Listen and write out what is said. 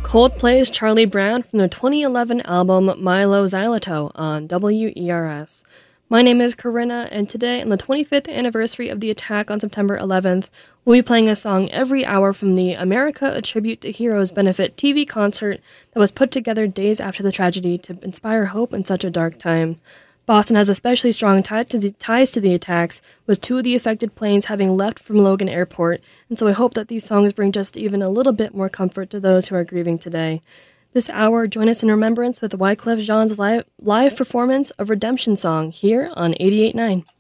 Coldplay's Charlie Brown from their 2011 album Milo Xyloto on WERS. My name is Corinna, and today, on the 25th anniversary of the attack on September 11th, we'll be playing a song every hour from the America A Tribute to Heroes benefit TV concert that was put together days after the tragedy to inspire hope in such a dark time. Boston has especially strong ties to the attacks, with two of the affected planes having left from Logan Airport, and so I hope that these songs bring just even a little bit more comfort to those who are grieving today. This hour, join us in remembrance with Wyclef Jean's live performance of Redemption Song here on 88.9.